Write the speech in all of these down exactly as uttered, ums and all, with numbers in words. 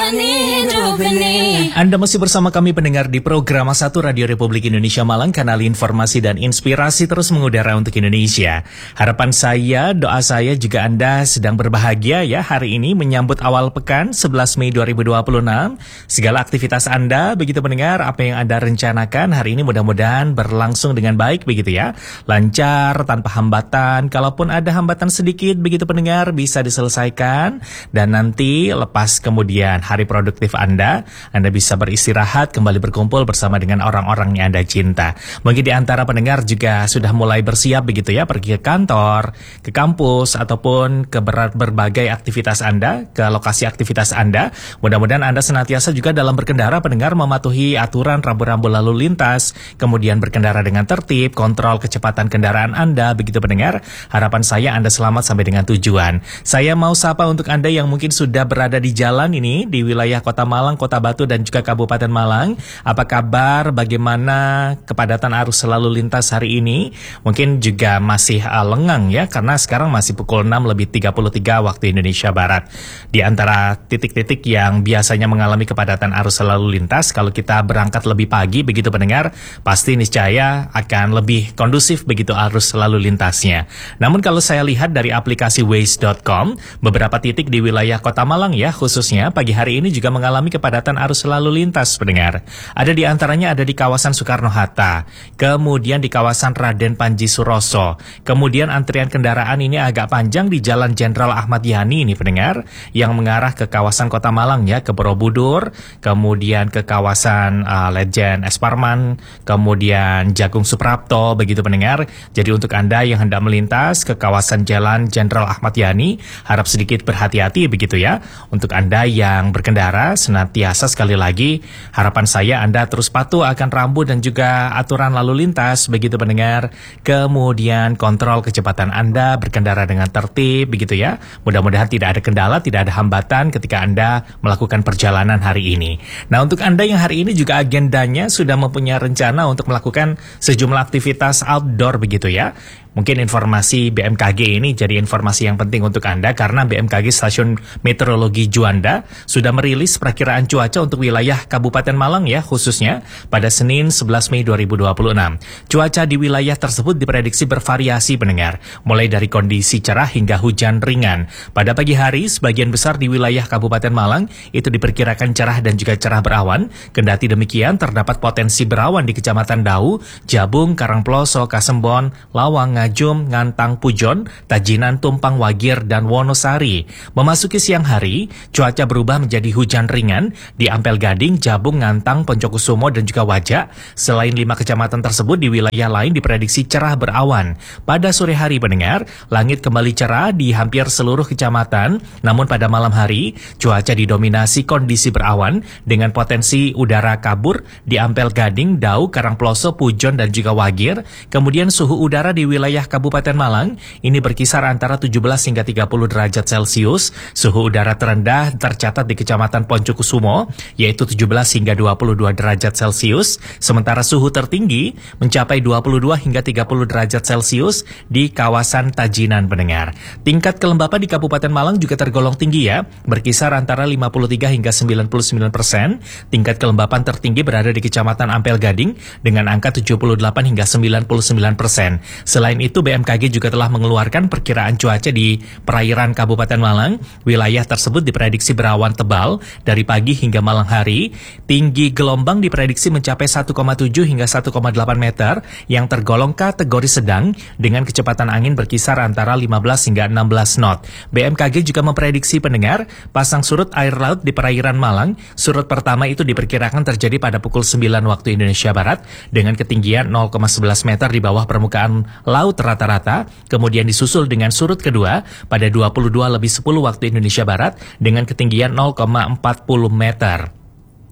jalani hidup ini. Anda masih bersama kami pendengar di program satu Radio Republik Indonesia Malang, kanal informasi dan inspirasi terus mengudara untuk Indonesia. Harapan saya, doa saya juga Anda sedang berbahagia ya hari ini menyambut awal pekan sebelas Mei dua ribu dua puluh enam. Segala aktivitas Anda, begitu pendengar, apa yang Anda rencanakan hari ini mudah-mudahan berlangsung dengan baik begitu ya. Lancar, tanpa hambatan, kalaupun ada hambatan sedikit begitu pendengar bisa diselesaikan. Dan nanti lepas kemudian hari produktif Anda, Anda bisa beristirahat, kembali berkumpul bersama dengan orang-orang yang Anda cinta. Mungkin di antara pendengar juga sudah mulai bersiap begitu ya, pergi ke kantor, ke kampus, ataupun ke ber- berbagai aktivitas Anda, ke lokasi aktivitas Anda. Mudah-mudahan Anda senantiasa juga dalam berkendara pendengar mematuhi aturan rambu-rambu lalu lintas, kemudian berkendara dengan tertib, kontrol kecepatan kendaraan Anda, begitu pendengar. Harapan saya Anda selamat sampai dengan tujuan. Saya mau sapa untuk Anda yang mungkin sudah berada di jalan ini, di wilayah Kota Malang, Kota Batu, dan juga Kabupaten Malang. Apa kabar? Bagaimana kepadatan arus lalu lintas hari ini? Mungkin juga masih uh, lengang ya, karena sekarang masih pukul enam lebih tiga puluh tiga waktu Indonesia Barat. Di antara titik-titik yang biasanya mengalami kepadatan arus lalu lintas, kalau kita berangkat lebih pagi, begitu pendengar, pasti niscaya akan lebih kondusif begitu arus lalu lintasnya. Namun kalau saya lihat dari aplikasi waze dot com, beberapa titik di wilayah Kota Malang ya, khususnya pagi hari ini juga mengalami kepadatan arus lalu lintas pendengar. Ada di antaranya ada di kawasan Soekarno-Hatta, kemudian di kawasan Raden Panji Suroso, kemudian antrian kendaraan ini agak panjang di Jalan Jenderal Ahmad Yani ini pendengar, yang mengarah ke kawasan Kota Malang ya, ke Borobudur, kemudian ke kawasan uh, Lejen Es Parman, kemudian Jagung Suprapto, begitu pendengar. Jadi untuk Anda yang hendak melintas ke kawasan Jalan Jenderal Ahmad Yani, harap sedikit berhati-hati begitu ya. Untuk Anda yang berkendara, senantiasa sekali lagi, harapan saya Anda terus patuh akan rambu dan juga aturan lalu lintas, begitu pendengar. Kemudian kontrol kecepatan Anda, berkendara dengan tertib, begitu ya. Mudah-mudahan tidak ada kendala, tidak ada hambatan ketika Anda melakukan perjalanan hari ini. Nah, untuk Anda yang hari ini juga agendanya sudah mempunyai rencana untuk melakukan sejumlah aktivitas outdoor, begitu ya. Mungkin informasi B M K G ini jadi informasi yang penting untuk Anda, karena B M K G Stasiun Meteorologi Juanda sudah merilis perakiraan cuaca untuk wilayah Kabupaten Malang ya, khususnya pada Senin sebelas Mei dua ribu dua puluh enam. Cuaca di wilayah tersebut diprediksi bervariasi pendengar, mulai dari kondisi cerah hingga hujan ringan. Pada pagi hari, sebagian besar di wilayah Kabupaten Malang itu diperkirakan cerah dan juga cerah berawan. Kendati demikian, terdapat potensi berawan di Kecamatan Dau, Jabung, Karangploso, Kasembon, Lawang, Ngajum, Ngantang, Pujon, Tajinan, Tumpang, Wagir, dan Wonosari. Memasuki siang hari, cuaca berubah menjadi hujan ringan di Ampel Gading, Jabung, Ngantang, Poncokusumo, dan juga Wajak. Selain lima kecamatan tersebut, di wilayah lain diprediksi cerah berawan. Pada sore hari pendengar, langit kembali cerah di hampir seluruh kecamatan. Namun pada malam hari, cuaca didominasi kondisi berawan dengan potensi udara kabur di Ampel Gading, Dau, Karangploso, Pujon, dan juga Wagir. Kemudian suhu udara di wilayah Kabupaten Malang ini berkisar antara tujuh belas hingga tiga puluh derajat Celcius. Suhu udara terendah tercatat di Kecamatan Poncokusumo, yaitu tujuh belas hingga dua puluh dua derajat Celcius. Sementara suhu tertinggi mencapai dua puluh dua hingga tiga puluh derajat Celcius di kawasan Tajinan pendengar. Tingkat kelembapan di Kabupaten Malang juga tergolong tinggi ya, berkisar antara lima puluh tiga hingga sembilan puluh sembilan persen. Tingkat kelembapan tertinggi berada di Kecamatan Ampel Gading dengan angka tujuh puluh delapan hingga sembilan puluh sembilan persen. Selain itu, B M K G juga telah mengeluarkan perkiraan cuaca di perairan Kabupaten Malang. Wilayah tersebut diprediksi berawan tebal dari pagi hingga malam hari. Tinggi gelombang diprediksi mencapai satu koma tujuh hingga satu koma delapan meter yang tergolong kategori sedang dengan kecepatan angin berkisar antara lima belas hingga enam belas knot. B M K G juga memprediksi pendengar, pasang surut air laut di perairan Malang. Surut pertama itu diperkirakan terjadi pada pukul sembilan waktu Indonesia Barat dengan ketinggian nol koma sebelas meter di bawah permukaan laut rata-rata, kemudian disusul dengan surut kedua pada dua puluh dua lebih sepuluh waktu Indonesia Barat dengan ketinggian nol koma empat puluh meter.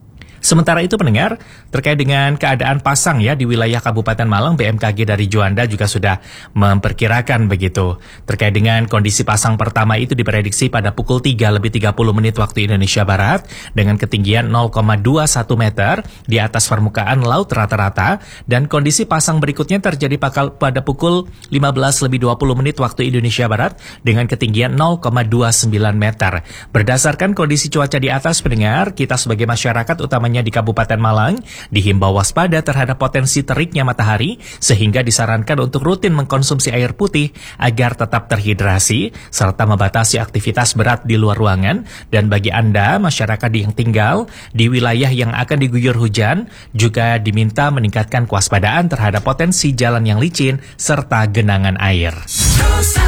Sementara itu pendengar, terkait dengan keadaan pasang ya di wilayah Kabupaten Malang, B M K G dari Juanda juga sudah memperkirakan begitu. Terkait dengan kondisi pasang pertama itu diprediksi pada pukul tiga lebih tiga puluh menit waktu Indonesia Barat dengan ketinggian nol koma dua satu meter di atas permukaan laut rata-rata, dan kondisi pasang berikutnya terjadi pada pukul lima belas lebih dua puluh menit waktu Indonesia Barat dengan ketinggian nol koma dua sembilan meter. Berdasarkan kondisi cuaca di atas pendengar, kita sebagai masyarakat utamanya di Kabupaten Malang dihimbau waspada terhadap potensi teriknya matahari sehingga disarankan untuk rutin mengkonsumsi air putih agar tetap terhidrasi serta membatasi aktivitas berat di luar ruangan. Dan bagi Anda masyarakat yang tinggal di wilayah yang akan diguyur hujan juga diminta meningkatkan kewaspadaan terhadap potensi jalan yang licin serta genangan air.